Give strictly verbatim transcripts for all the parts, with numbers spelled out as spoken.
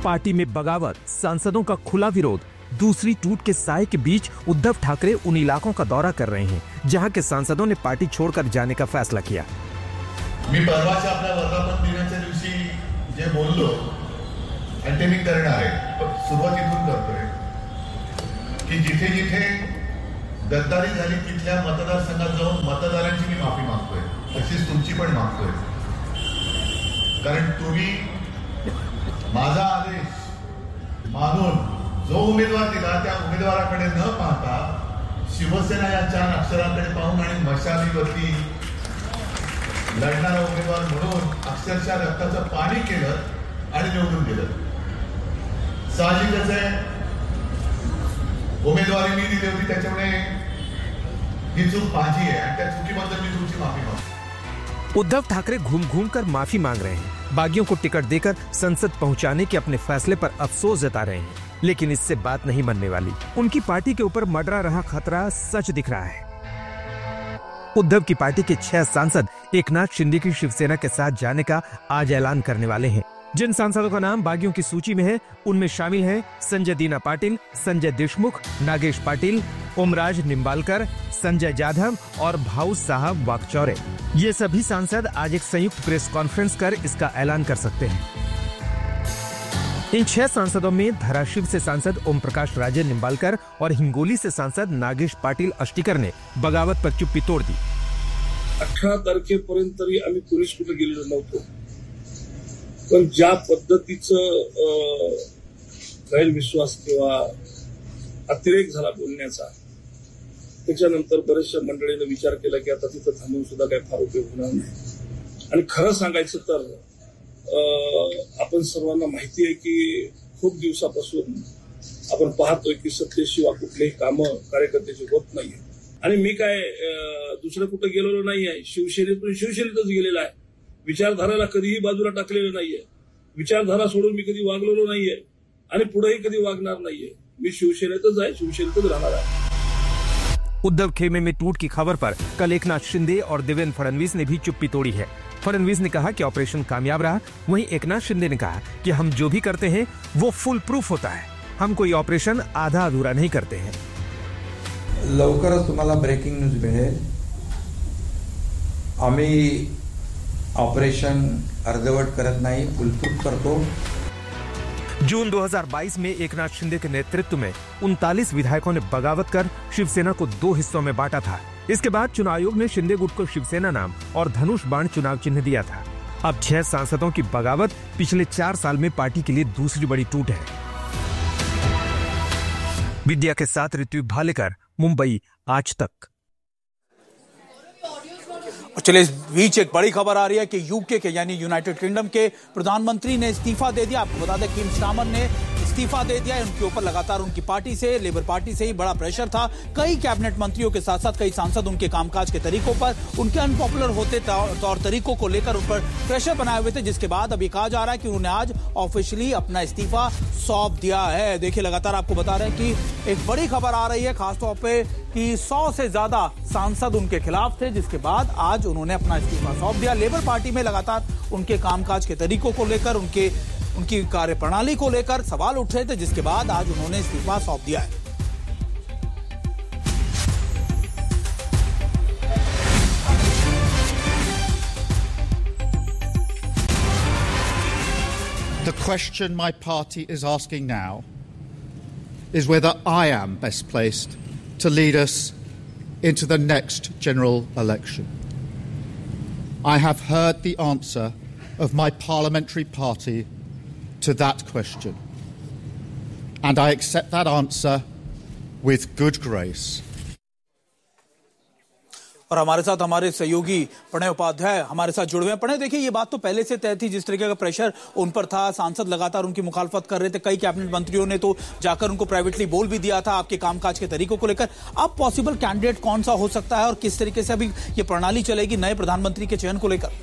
Party में बगावत, सांसदों का खुला विरोध, दूसरी टूट के साए के बीच उद्धव ठाकरे उन इलाकों का दौरा कर रहे हैं जहां के सांसदों ने पार्टी छोड़कर जाने का फैसला किया। मी परवाच्या आपल्या वर्धापन दिनाच्या दिवशी जे बोललो आणि ते मी करणार आहे, सुरुवात इथून करतोय की जिथे जिथे गद्दारी झाली तिथल्या मतदारसंघात जाऊन मतदारांची मी माफी मागतोय, तशीच तुमची पण मागतोय। कारण तुम्ही माझा आदेश मानून जो उमेदवार दिला त्या उमेदवाराकडे न पाहता शिवसेना या चार अक्षरांकडे पाहून आणि मशालीवरती लढणारा उमेदवार म्हणून अक्षरशः रक्ताचं पाणी केलं आणि निवडून दिलं। साहजिकच आहे, उमेदवारी मी दिली होती त्याच्यामुळे ही चूक माझी आहे आणि त्या चुकीबद्दल मी तुमची माफी मागतो। उद्धव ठाकरे घूम घूम कर माफी मांग रहे हैं, बागियों को टिकट देकर संसद पहुंचाने के अपने फैसले पर अफसोस जता रहे हैं, लेकिन इससे बात नहीं बनने वाली। उनकी पार्टी के ऊपर मंडरा रहा खतरा सच दिख रहा है। उद्धव की पार्टी के छह सांसद एकनाथ शिंदे की शिवसेना के साथ जाने का आज ऐलान करने वाले हैं। जिन सांसदों का नाम बागियों की सूची में है उनमें शामिल हैं संजय दीना पाटिल, संजय देशमुख, नागेश पाटिल, ओमराज निम्बालकर, संजय जाधव और भाऊ साहब वाकचौरे। ये सभी सांसद आज एक संयुक्त प्रेस कॉन्फ्रेंस कर इसका ऐलान कर सकते हैं। इन छह सांसदों में धाराशिव से सांसद ओम प्रकाश राजे निम्बालकर और हिंगोली से सांसद नागेश पाटिल अष्टीकर ने बगावत पर चुप्पी तोड़ दी। अठरा तारखेपर्यंत तरी आम्ही पोलीस कुठे गेलेलो नव्हतो, पण ज्या पद्धतीचं गैरविश्वास किंवा अतिरेक झाला बोलण्याचा, त्याच्यानंतर बऱ्याचशा मंडळीने विचार केला की आता तिथं थांबून सुद्धा काही फार उपयोग होणार नाही। आणि खरं सांगायचं तर आपण सर्वांना माहिती आहे की खूप दिवसापासून आपण पाहतोय की सत्तेशिवाय कुठलेही कामं कार्यकर्त्याची होत नाहीये। आणि मी काय दुसरं कुठं गेलेलो नाहीये, शिवसेनेतून शिवसेनेतच गेलेला आहे। विचारधाराला कधीही बाजूला टाकलेलं नाहीये, विचारधारा सोडून मी कधी वागलेलो नाहीये आणि पुढेही कधी वागणार नाहीये। मी शिवसेनेतच आहे, शिवसेनेतच राहणार आहे। उद्धव खेमे में टूट की खबर पर कल एकनाथ शिंदे और देवेंद्र फडणवीस ने भी चुप्पी तोड़ी है। फडणवीस ने कहा कि ऑपरेशन कामयाब रहा, वहीं एकनाथ शिंदे ने कहा कि हम जो भी करते हैं वो फुल प्रूफ होता है, हम कोई ऑपरेशन आधा अधूरा नहीं करते हैं। लवकरच तुम्हाला ब्रेकिंग न्यूज मिळेल। आम्ही ऑपरेशन अर्धवट करत नाही, फुलप्रूफ करतो। जून दो हज़ार बाईस में एकनाथ शिंदे के नेतृत्व में उनतालीस विधायकों ने बगावत कर शिवसेना को दो हिस्सों में बांटा था। इसके बाद चुनाव आयोग ने शिंदे गुट को शिवसेना नाम और धनुष बाण चुनाव चिन्ह दिया था। अब छह सांसदों की बगावत पिछले चार साल में पार्टी के लिए दूसरी बड़ी टूट है। विद्या के साथ ऋतु भालेकर, मुंबई, आज तक। चलिए, इस बीच एक बड़ी खबर आ रही है कि यूके के यानी यूनाइटेड किंगडम के प्रधानमंत्री ने इस्तीफा दे दिया। आपको बता दें किम स्टार्मर ने इस्तीफा दे दिया है। उनके ऊपर लगातार उनकी पार्टी से, लेबर पार्टी से ही बड़ा प्रेशर था। कई कैबिनेट मंत्रियों के साथ साथ कई सांसद उनके कामकाज के तरीकों पर, उनके अनपॉपुलर होते तौर तरीकों को लेकर उन पर प्रेशर बनाए हुए थे, जिसके बाद अभी कहा जा रहा है कि उन्होंने आज ऑफिशियली अपना इस्तीफा सौंप दिया है। देखिए, लगातार आपको बता रहे हैं कि एक बड़ी खबर आ रही है, खासतौर पर कि सौ से ज्यादा सांसद उनके खिलाफ थे, जिसके बाद आज उन्होंने अपना इस्तीफा सौंप दिया। लेबर पार्टी में लगातार उनके कामकाज के तरीकों को लेकर, उनके उनकी कार्यप्रणाली को लेकर सवाल उठ रहे थे, जिसके बाद आज उन्होंने इस्तीफा सौंप दिया है। The question my party is asking now is whether I am best placed to lead us into the next general election. I have heard the answer of my parliamentary party to that question, and I accept that answer with good grace. और हमारे साथ हमारे सहयोगी प्रणय उपाध्याय हमारे साथ जुड़े हुए हैं। प्रणय, देखिए, ये बात तो पहले से तय थी, जिस तरीके का प्रेशर उन पर था, सांसद लगातार उनकी मुखालफत कर रहे थे, कई कैबिनेट मंत्रियों ने तो जाकर उनको प्राइवेटली बोल भी दिया था आपके कामकाज के तरीकों को लेकर। अब पॉसिबल कैंडिडेट कौन सा हो सकता है और किस तरीके से अभी ये प्रणाली चलेगी नए प्रधानमंत्री के चयन को लेकर?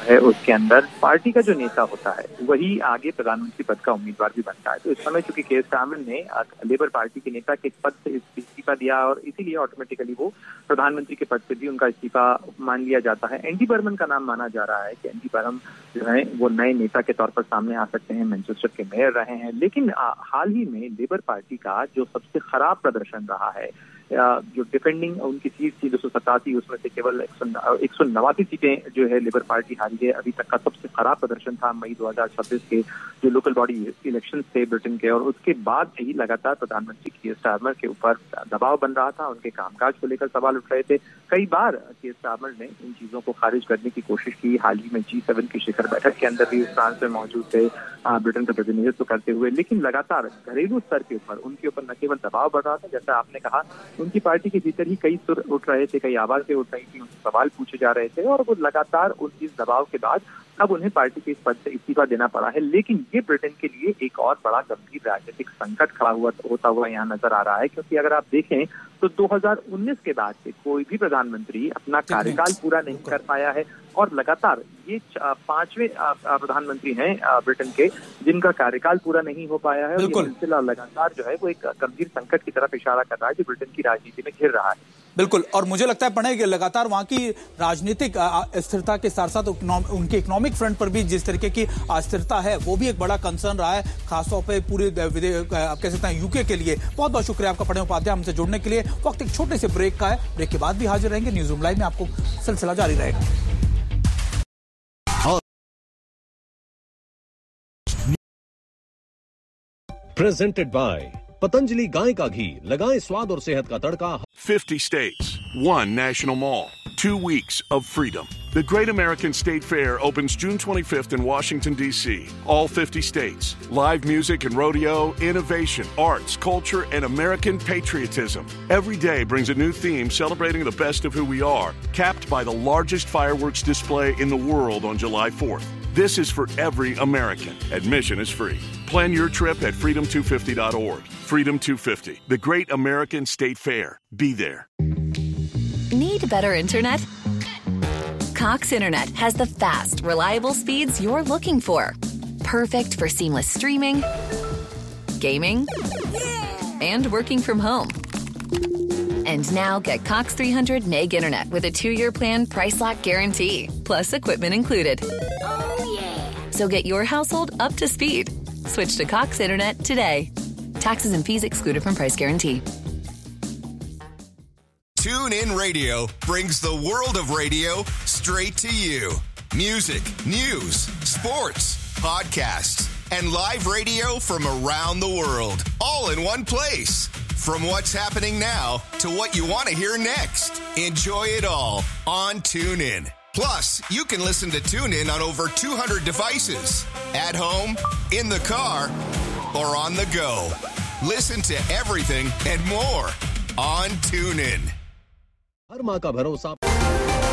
है उसके अंदर पार्टी का जो नेता होता है वही आगे प्रधानमंत्री पद का उम्मीदवार भी बनता है। तो इस समय चूंकि के स्टारमर ने लेबर पार्टी के नेता के पद से इस्तीफा दिया और इसीलिए ऑटोमेटिकली वो प्रधानमंत्री के पद से भी उनका इस्तीफा मान लिया जाता है। एंडी बर्मन का नाम माना जा रहा है कि एंडी बर्मन जो है वो नए नेता के तौर पर सामने आ सकते हैं। मैनचेस्टर के मेयर रहे हैं, लेकिन हाल ही में लेबर पार्टी का जो सबसे खराब प्रदर्शन रहा है, जो डिफेंडिंग उनकी सीट थी दो सौ सतासी, उसमें से केवल एक सौ नवासी सीटें जो है लेबर पार्टी हारी है। अभी तक का सबसे खराब प्रदर्शन था मई दो हजार छब्बीस के जो लोकल बॉडी इलेक्शन थे ब्रिटेन के, और उसके बाद से ही लगातार प्रधानमंत्री की स्टारमर के ऊपर दबाव बन रहा था। उनके कामकाज को लेकर सवाल उठ रहे थे। कई बार की स्टारमर ने इन चीजों को खारिज करने की कोशिश की। हाल ही में जी सेवन की शिखर बैठक के अंदर भी फ्रांस में मौजूद थे ब्रिटेन का प्रतिनिधित्व करते हुए, लेकिन लगातार घरेलू स्तर के ऊपर उनके ऊपर न केवल दबाव बढ़ रहा था, जैसा आपने कहा उनकी पार्टी के भीतर ही कई सुर उठ रहे थे, कई आवाजें उठ रही थी, उनसे सवाल पूछे जा रहे थे, और वो लगातार उन इस दबाव के बाद अब उन्हें पार्टी के इस पद से इस्तीफा देना पड़ा है। लेकिन ये ब्रिटेन के लिए एक और बड़ा गंभीर राजनीतिक संकट खड़ा हुआ होता हुआ यहाँ नजर आ रहा है, क्योंकि अगर आप देखें तो दो हज़ार उन्नीस के बाद से कोई भी प्रधानमंत्री अपना कार्यकाल पूरा नहीं कर पाया है, और लगातार ये पांचवें प्रधानमंत्री हैं ब्रिटेन के जिनका कार्यकाल पूरा नहीं हो पाया है। और ये सिलसिला लगातार जो है वो एक गंभीर संकट की तरफ इशारा कर रहा है जो ब्रिटेन की राजनीति में घिर रहा है। बिल्कुल, और मुझे लगता है पढ़े लगातार वहां की राजनीतिक स्थिरता के साथ साथ उनके इकोनॉमिक फ्रंट पर भी जिस तरीके की अस्थिरता है वो भी एक बड़ा कंसर्न रहा है, खासतौर पे पूरे आप कह सकते हैं यूके के लिए। बहुत बहुत शुक्रिया आपका पढ़े उपाध्याय हमसे जुड़ने के लिए। वक्त एक छोटे से ब्रेक का है, ब्रेक के बाद भी हाजिर रहेंगे। न्यूज रूम लाइव में आपको सिलसिला जारी रहेगा। Presented by Patanjali गाय का घी, लगाएं स्वाद और सेहत का तड़का। fifty states, one national mall, two weeks of freedom. The Great American State Fair opens June twenty-fifth in Washington, D C All fifty states. Live music and rodeo, innovation, arts, culture, and American patriotism. Every day brings a new theme celebrating the best of who we are, capped by the largest fireworks display in the world on July fourth. This is for every American. Admission is free. Plan your trip at freedom two fifty dot org. Freedom two fifty, the Great American State Fair. Be there. Need better internet? Cox Internet has the fast, reliable speeds you're looking for. Perfect for seamless streaming, gaming, and working from home. And now get Cox three hundred meg internet with a two-year plan price lock guarantee, plus equipment included. Oh, yeah. So get your household up to speed. Switch to Cox Internet today. Taxes and fees excluded from price guarantee. TuneIn Radio brings the world of radio straight to you. Music, news, sports, podcasts, and live radio from around the world, all in one place. From what's happening now to what you want to hear next. Enjoy it all on TuneIn. Plus, you can listen to TuneIn on over two hundred devices. At home, in the car, or on the go. Listen to everything and more on TuneIn. हर माँ का भरोसा